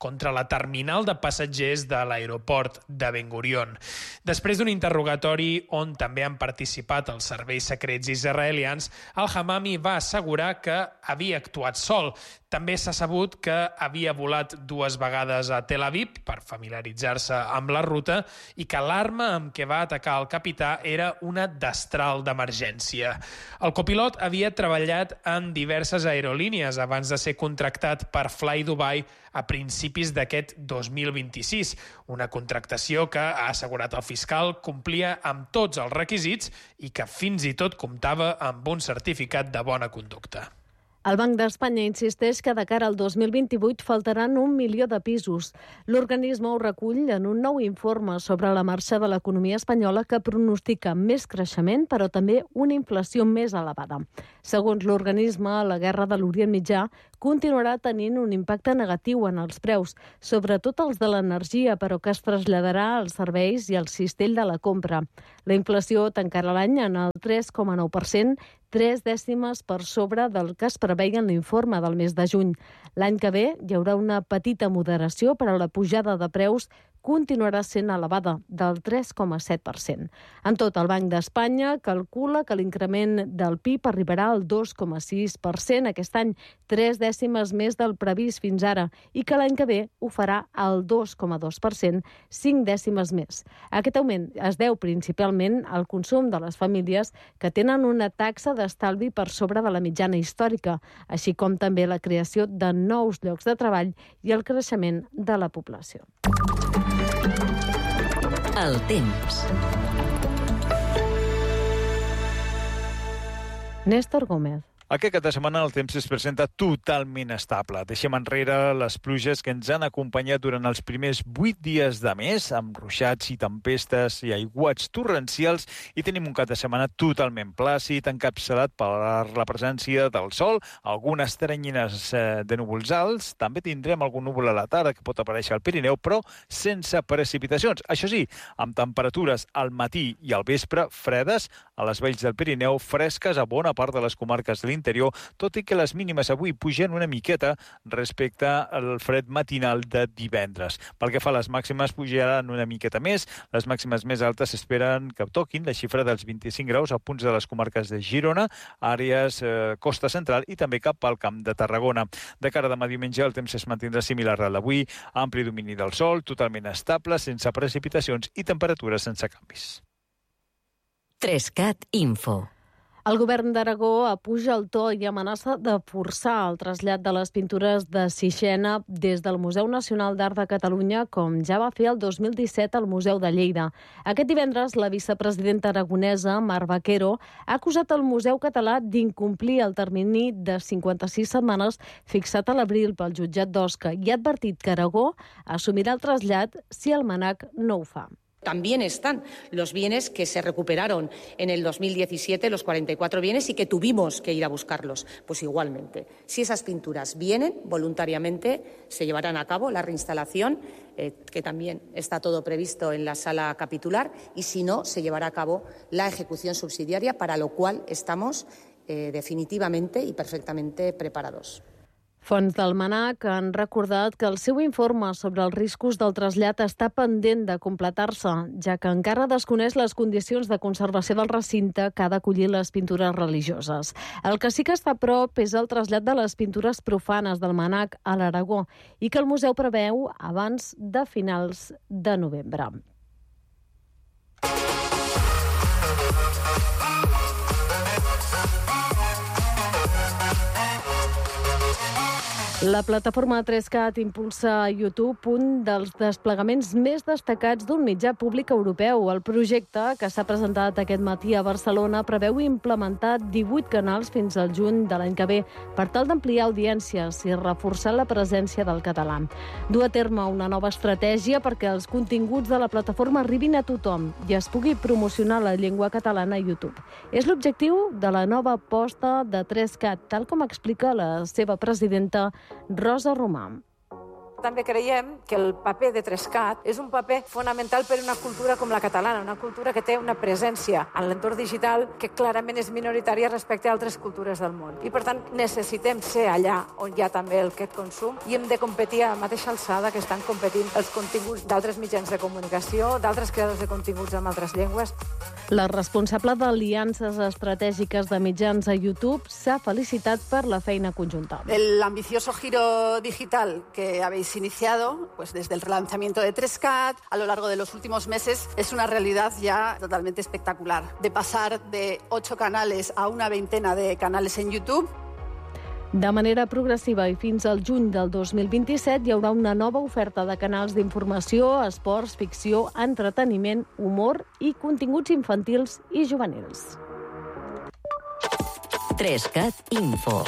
contra la terminal de passatgers de l'aeroport de Ben Gurion. Després d'un interrogatori on també han participat els serveis secrets israelians, al-Hamami va assegurar que havia actuat sol. També s'ha sabut que havia volat 2 vegades a Tel Aviv per familiaritzar-se amb la ruta i que l'arma amb què va atacar el capità era una destral d'emergència. El copilot havia treballat en diverses aerolínies abans de ser contractat per Fly Dubai a principis d'aquest 2026, una contractació que, ha assegurat el fiscal, complia amb tots els requisits i que fins i tot comptava amb un certificat de bona conducta. El Banc d'Espanya insisteix que de cara al 2028 faltaran 1 milió de pisos. L'organisme ho recull en un nou informe sobre la marxa de l'economia espanyola que pronostica més creixement, però també una inflació més elevada. Segons l'organisme, la guerra de l'Orient Mitjà continuarà tenint un impacte negatiu en els preus, sobretot els de l'energia, però que es traslladarà als serveis i al cistell de la compra. La inflació tancarà l'any en el 3,9%, 3 dècimes per sobre del que es preveia en l'informe del mes de juny. L'any que ve hi haurà una petita moderació, però la pujada de preus continuarà sent elevada, del 3,7%. Amb tot, el Banc d'Espanya calcula que l'increment del PIB arribarà al 2,6% aquest any, 3 dècimes més del previst fins ara, i que l'any que ve ho farà al 2,2%, 5 dècimes més. Aquest augment es deu principalment al consum de les famílies que tenen una taxa d'estalvi per sobre de la mitjana històrica, així com també la creació de nous llocs de treball i el creixement de la població. El temps. Néstor Gómez. Aquest cap de setmana el temps es presenta totalment estable. Deixem enrere les pluges que ens han acompanyat durant els primers 8 dies de mes, amb ruixats i tempestes i aiguats torrencials, i tenim un cap de setmana totalment plàcid, encapçalat per la presència del sol, algunes teranyines de núvols alts, també tindrem algun núvol a la tarda que pot aparèixer al Pirineu, però sense precipitacions. Això sí, amb temperatures al matí i al vespre fredes, a les valls del Pirineu, fresques a bona part de les comarques de l'interior, tot i que les mínimes avui pugen una miqueta respecte al fred matinal de divendres. Pel que fa a les màximes, pujaran una miqueta més. Les màximes més altes esperen que toquin la xifra dels 25 graus a punts de les comarques de Girona, àrees costa central i també cap al Camp de Tarragona. De cara a demà diumenge el temps es mantindrà similar al d'avui, ampli domini del sol, totalment estable, sense precipitacions i temperatures sense canvis. 3CAT Info. El govern d'Aragó apuja el to i amenaça de forçar el trasllat de les pintures de Sixena des del Museu Nacional d'Art de Catalunya, com ja va fer el 2017 al Museu de Lleida. Aquest divendres, la vicepresidenta aragonesa, Mar Vaquero, ha acusat el Museu Català d'incomplir el termini de 56 setmanes fixat a l'abril pel jutjat d'Osca i ha advertit que Aragó assumirà el trasllat si el MNAC no ho fa. También están los bienes que se recuperaron en el 2017, los 44 bienes, y que tuvimos que ir a buscarlos. Pues igualmente, si esas pinturas vienen voluntariamente, se llevarán a cabo la reinstalación, que también está todo previsto en la sala capitular, y si no, se llevará a cabo la ejecución subsidiaria, para lo cual estamos definitivamente y perfectamente preparados. Fonts del MNAC han recordat que el seu informe sobre els riscos del trasllat està pendent de completar-se, ja que encara desconeix les condicions de conservació del recinte que ha d'acollir les pintures religioses. El que sí que està a prop és el trasllat de les pintures profanes del MNAC a l'Aragó i que el museu preveu abans de finals de novembre. La plataforma 3CAT impulsa a YouTube un dels desplegaments més destacats d'un mitjà públic europeu. El projecte, que s'ha presentat aquest matí a Barcelona, preveu implementar 18 canals fins al juny de l'any que ve per tal d'ampliar audiències i reforçar la presència del català. Du a terme una nova estratègia perquè els continguts de la plataforma arribin a tothom i es pugui promocionar la llengua catalana a YouTube. És l'objectiu de la nova aposta de 3CAT, tal com explica la seva presidenta, Rosa Romà. També creiem que el paper de Trescat és un paper fonamental per a una cultura com la catalana, una cultura que té una presència en l'entorn digital que clarament és minoritària respecte a altres cultures del món. I, per tant, necessitem ser allà on hi ha també aquest consum i hem de competir a la mateixa alçada que estan competint els continguts d'altres mitjans de comunicació, d'altres creadors de continguts en altres llengües. La responsable d'aliances estratègiques de mitjans a YouTube s'ha felicitat per la feina conjunta. El ambicioso giro digital que habéis iniciado, pues desde el relanzamiento de Trescat a lo largo de los últimos meses, es una realidad ya totalmente espectacular. De pasar de 8 canales a una veintena de canales en YouTube. De manera progressiva i fins al juny del 2027 hi haurà una nova oferta de canals d'informació, esports, ficció, entreteniment, humor i continguts infantils i juvenils. Trescat Info.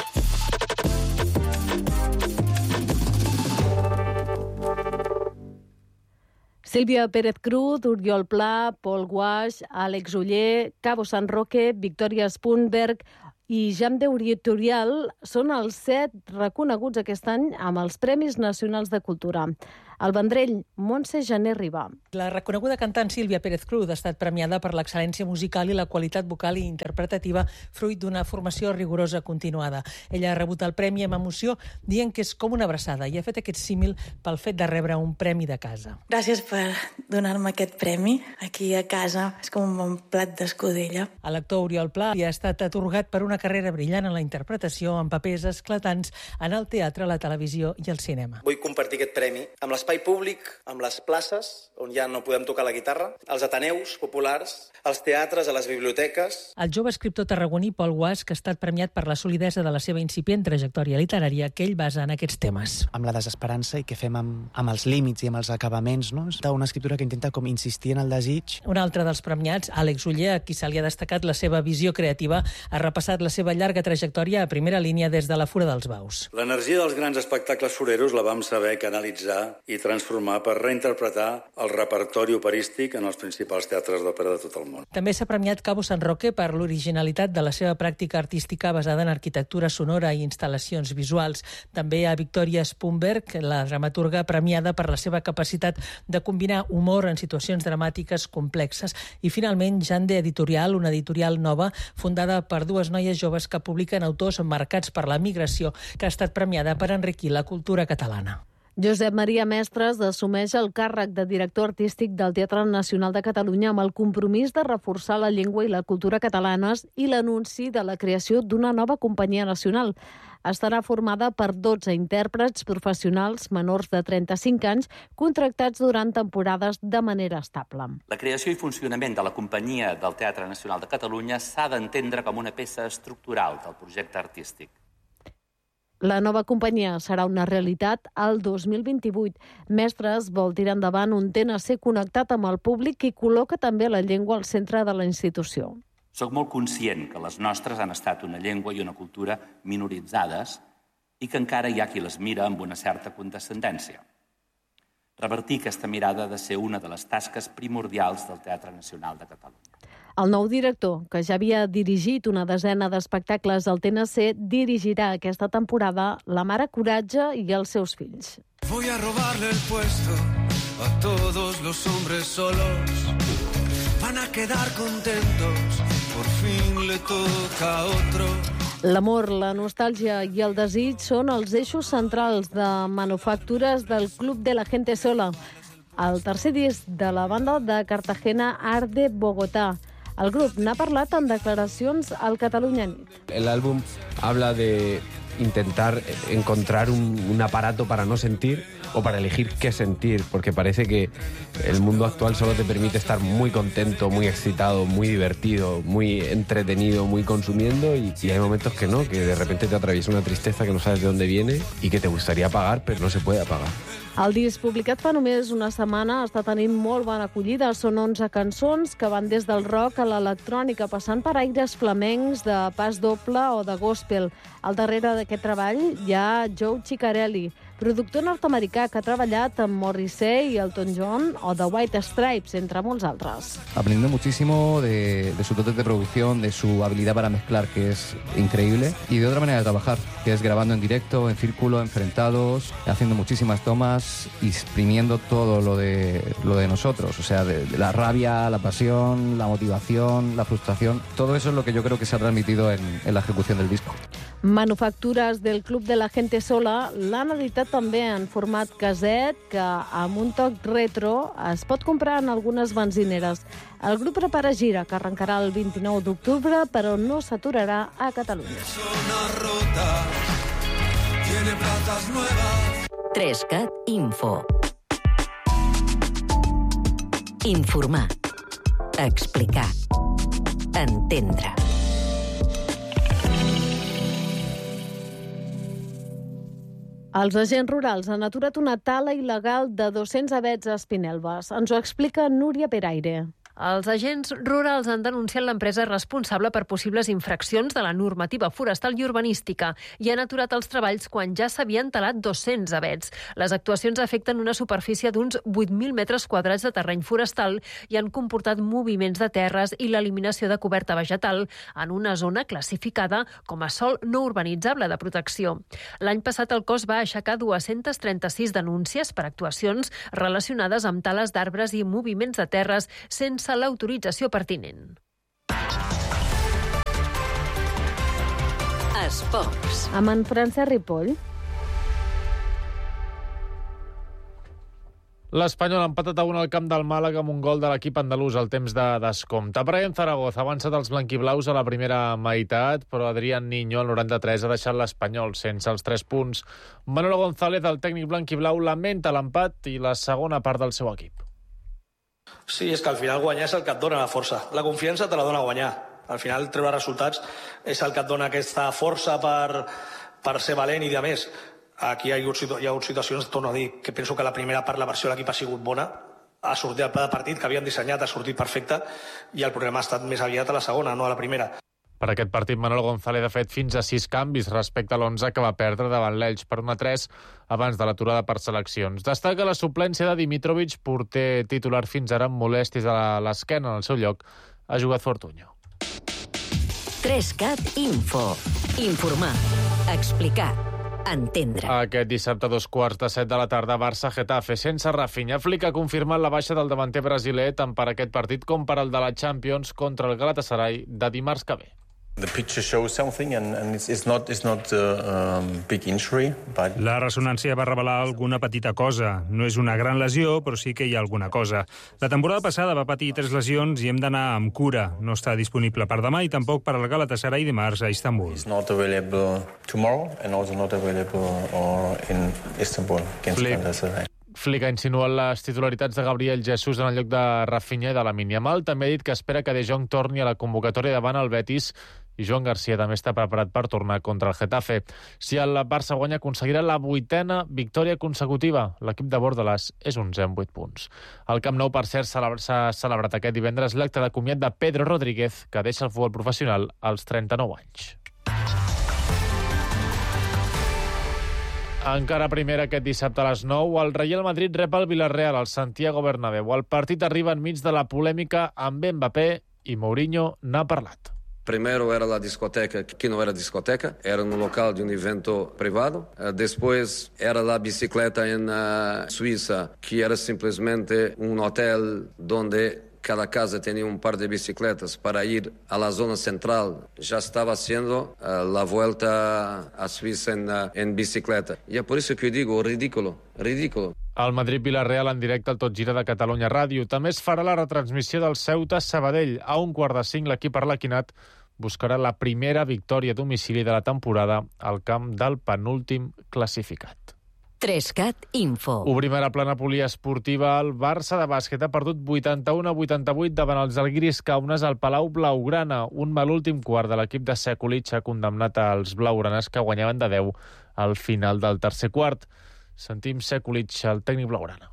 Sílvia Pérez Cruz, Oriol Pla, Pol Guaix, Àlex Oller, Cabo San Roque, Victòria Spunberg i Jean Deuritorial són els 7 reconeguts aquest any amb els Premis Nacionals de Cultura. Al Vendrell, Montse Jané Ribà. La reconeguda cantant Sílvia Pérez Cruz ha estat premiada per l'excel·lència musical i la qualitat vocal i interpretativa fruit d'una formació rigorosa continuada. Ella ha rebut el premi amb emoció dient que és com una abraçada i ha fet aquest símil pel fet de rebre un premi de casa. Gràcies per donar-me aquest premi. Aquí a casa és com un bon plat d'escudella. A l'actor Oriol Pla li ha estat atorgat per una carrera brillant en la interpretació amb papers esclatants en el teatre, la televisió i el cinema. Vull compartir aquest premi amb l'espai públic, amb les places, on ja no podem tocar la guitarra, als ateneus populars, als teatres, a les biblioteques. El jove escriptor tarragoní Pol Guaix, que ha estat premiat per la solidesa de la seva incipient trajectòria literària, que ell basa en aquests temes. Amb la desesperança i què fem amb els límits i amb els acabaments, no? És una escriptura que intenta com insistir en el desig. Un altre dels premiats, Àlex Oller, a qui se li ha destacat la seva visió creativa, ha repassat la seva llarga trajectòria a primera línia des de la Fura dels Baus. L'energia dels grans espectacles foreros la vam saber canalitzar i transformar per reinterpretar el repertori operístic en els principals teatres d'òpera de tot el món. També s'ha premiat Cabo San Roque per l'originalitat de la seva pràctica artística basada en arquitectura sonora i instal·lacions visuals. També a Victòria Spunberg, la dramaturga premiada per la seva capacitat de combinar humor en situacions dramàtiques complexes. I finalment, Jande Editorial, una editorial nova fundada per 2 noies joves que publiquen autors marcats per la migració, que ha estat premiada per enriquir la cultura catalana. Josep Maria Mestres assumeix el càrrec de director artístic del Teatre Nacional de Catalunya amb el compromís de reforçar la llengua i la cultura catalanes i l'anunci de la creació d'una nova companyia nacional. Estarà formada per 12 intèrprets professionals menors de 35 anys contractats durant temporades de manera estable. La creació i funcionament de la companyia del Teatre Nacional de Catalunya s'ha d'entendre com una peça estructural del projecte artístic. La nova companyia serà una realitat al 2028. Mestres vol tirar endavant un TNC connectat amb el públic i col·loca també la llengua al centre de la institució. Soc molt conscient que les nostres han estat una llengua i una cultura minoritzades i que encara hi ha qui les mira amb una certa condescendència. Revertir aquesta mirada ha de ser una de les tasques primordials del Teatre Nacional de Catalunya. El nou director, que ja havia dirigit una desena d'espectacles al TNC, dirigirà aquesta temporada La Mare Coratge i els seus fills. Voy a robarle el puesto a todos los hombres solos. Van a quedar contentos, por fin le toca a otro. L'amor, la nostàlgia i el desig són els eixos centrals de Manufactures del Club de la Gente Sola, el tercer disc de la banda de Cartagena Art de Bogotá. El grup n'ha parlat en declaracions al Catalunya Nit. El álbum habla de intentar encontrar un aparato para no sentir o para elegir qué sentir, porque parece que el mundo actual solo te permite estar muy contento, muy excitado, muy divertido, muy entretenido, muy consumiendo, y hay momentos que no, que de repente te atraviesa una tristeza que no sabes de dónde viene y que te gustaría apagar, pero no se puede apagar. El disc, publicat fa només una setmana, està tenint molt bona acollida. Són 11 cançons que van des del rock a l'electrònica, passant per aires flamencs, de pas doble o de gospel. Al darrere d'aquest treball hi ha Joe Ciccarelli, productor nord-americà que ha treballat amb Morrissey, Elton John o The White Stripes, entre molts altres. Aprendiendo muchísimo de su dote de producción, de su habilidad para mezclar, que es increíble, y de otra manera de trabajar, que es grabando en directo, en círculo, enfrentados, haciendo muchísimas tomas, exprimiendo todo lo de nosotros, o sea, de la rabia, la pasión, la motivación, la frustración. Todo eso es lo que yo creo que se ha transmitido en la ejecución del disco. Manufactures del Club de la Gente Sola l'han editat també en format caset, que amb un toc retro es pot comprar en algunes benzineres. El grup prepara gira, que arrencarà el 29 d'octubre, però no s'aturarà a Catalunya. 3CAT Info. Informar. Explicar. Entendre. Els agents rurals han aturat una tala il·legal de 200 avets a Espinelves. Ens ho explica Núria Peraire. Els agents rurals han denunciat l'empresa responsable per possibles infraccions de la normativa forestal i urbanística i han aturat els treballs quan ja s'havien talat 200 avets. Les actuacions afecten una superfície d'uns 8.000 metres quadrats de terreny forestal i han comportat moviments de terres i l'eliminació de coberta vegetal en una zona classificada com a sòl no urbanitzable de protecció. L'any passat el cos va aixecar 236 denúncies per actuacions relacionades amb tales d'arbres i moviments de terres sense l'autorització pertinent. Esports. Amb en Francesc Ripoll. L'Espanyol ha empatat a 1 al camp del Màlaga amb un gol de l'equip andalús al temps de descompte. Brian Zaragoza ha avançat els blanquiblaus a la primera meitat, però Adrián Niño, al 93, ha deixat l'Espanyol sense els 3 punts. Manolo González, el tècnic blanquiblau, lamenta l'empat i la segona part del seu equip. Sí, és que al final guanyar és el que et dona la força. La confiança te la dona guanyar. Al final treure resultats és el que et dona aquesta força per ser valent i de més. Aquí hi ha hagut situacions, torno a dir, que penso que la primera part la versió de l'equip ha sigut bona, ha sortit el pla de partit que havien dissenyat, ha sortit perfecte i el problema ha estat més aviat a la segona, no a la primera. Per aquest partit, Manolo González ha fet fins a 6 canvis respecte a l'11 que va perdre davant l'Elx per 1-3 abans de l'aturada per seleccions. Destaca la suplència de Dimitrovic, porter titular fins ara amb molèsties a l'esquena. En el seu lloc ha jugat Fortuño. 3CAT Info. Informar. Explicar. Entendre. Aquest dissabte a 2:15 de la tarda, Barça-Getafe sense Rafinha. Flick ha confirmat la baixa del davanter brasiler tant per aquest partit com per el de la Champions contra el Galatasaray de dimarts que ve. The picture shows something and it's not a big injury, but... La ressonància va revelar alguna petita cosa. No és una gran lesió, però sí que hi ha alguna cosa. La temporada passada va patir 3 lesions i hem d'anar amb cura. No està disponible per demà i tampoc per al Galatasaray dimarts a Istanbul. It's not available tomorrow and also not available in Istanbul against Galatasaray. Flick ha insinuat les titularitats de Gabriel Jesús en el lloc de Rafinha i de Lamine Yamal. També ha dit que espera que De Jong torni a la convocatòria davant el Betis i Joan Garcia també està preparat per tornar contra el Getafe. Si el Barça guanya, aconseguirà la 8a victòria consecutiva. L'equip de Bordalàs és 11 amb 8 punts. Al Camp Nou, per cert, s'ha celebrat aquest divendres l'acte de comiat de Pedro Rodríguez, que deixa el futbol professional als 39 anys. Encara primera aquest dissabte a les 9, el Real Madrid rep el Villarreal al Santiago Bernabéu. El partit arriba enmig de la polèmica amb Mbappé i Mourinho n'ha parlat. Primero era la discoteca, que no era discoteca, era un local de un evento privado. Después era la bicicleta en Suiza, que era simplemente un hotel donde cada casa tenía un par de bicicletas para ir a la zona central. Ya estaba haciendo la vuelta a Suiza en bicicleta. Y es por eso que yo digo, ridículo. El Madrid-Villarreal en directe al Tot Gira de Catalunya Ràdio. També es farà la retransmissió del Ceuta-Sabadell. A 1:45 l'equip arlequinat buscarà la primera victòria a domicili de la temporada al camp del penúltim classificat. 3CAT Info. Obrim ara plana poliesportiva. El Barça de bàsquet ha perdut 81-88 davant els Žalgiris Kaunas al Palau Blaugrana. Un mal últim quart de l'equip de Sekulic ha condemnat als blaugranes, que guanyaven de 10 al final del tercer quart. Sentim Sekulic, el tècnic blaugrana.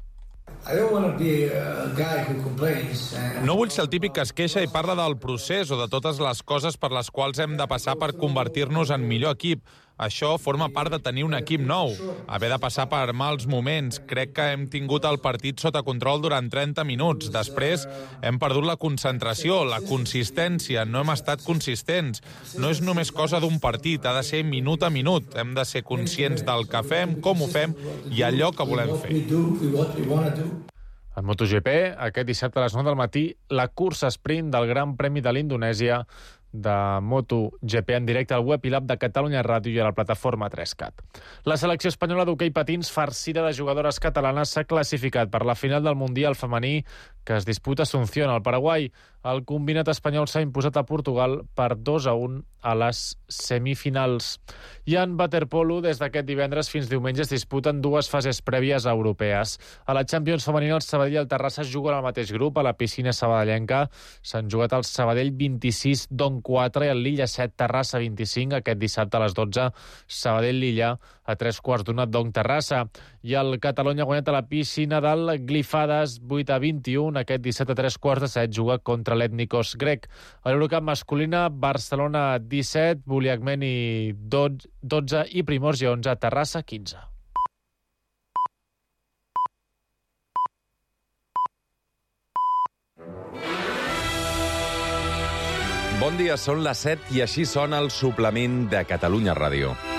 No vull ser el típic que es queixa i parla del procés o de totes les coses per les quals hem de passar per convertir-nos en millor equip. Això forma part de tenir un equip nou, haver de passar per mals moments. Crec que hem tingut el partit sota control durant 30 minuts. Després hem perdut la concentració, la consistència, no hem estat consistents. No és només cosa d'un partit, ha de ser minut a minut. Hem de ser conscients del que fem, com ho fem i allò que volem fer. En MotoGP, aquest dissabte a les 9 del matí, la cursa sprint del Gran Premi de l'Indonèsia de MotoGP en directe al web i l'app de Catalunya Ràdio i a la plataforma 3CAT. La selecció espanyola d'hoquei patins, farcida de jugadores catalanes, s'ha classificat per la final del Mundial femení que es disputa a Asunción, al Paraguai. El combinat espanyol s'ha imposat a Portugal per 2-1 a les semifinals. I en waterpolo, des d'aquest divendres fins diumenge es disputen dues fases prèvies europees. A la Champions femenina, el Sabadell i el Terrassa juguen al mateix grup. A la piscina sabadellenca s'han jugat el Sabadell 26, Don 4 i el Lilla 7, Terrassa 25. Aquest dissabte a les 12, Sabadell-Lilla a 3/4 Don Terrassa. I el Catalunya ha guanyat a la piscina del Glifades 8-21. Aquest dissabte a 3/4 juga contra l'Ètnicos grec. A l'Eurocup masculina, Barcelona 17, Buliagmeni 12 i Primorge 11, Terrassa 15. Bon dia, són les 7 i així sona el suplement de Catalunya Ràdio.